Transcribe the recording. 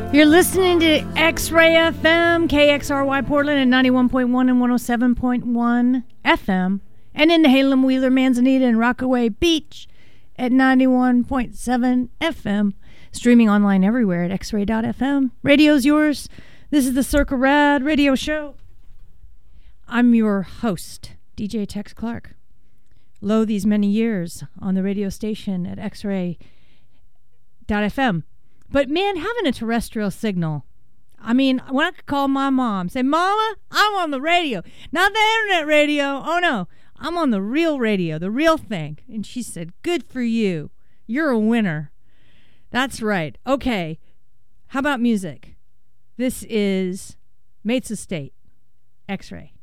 You're listening to X-Ray FM, KXRY Portland at 91.1 and 107.1 FM, and in Halem, Wheeler, Manzanita, and Rockaway Beach at 91.7 FM. Streaming online everywhere at xray.fm. Radio's yours. This is the Circa Rad radio show. I'm your host, DJ Tex Clark. Lo these many years on the radio station at xray.fm. But man, having a terrestrial signal, I mean, when I could call my mom, say, Mama, I'm on the radio. Not the internet radio. Oh, no. I'm on the real radio, the real thing. And she said, good for you. You're a winner. That's right. Okay. How about music? This is Mates Estate, X-Ray.